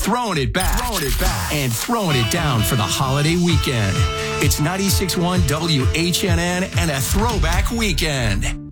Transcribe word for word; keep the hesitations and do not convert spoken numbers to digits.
throwing it back, throwing it back, and throwing it down for the holiday weekend. It's ninety-six point one W H N N and a throwback weekend.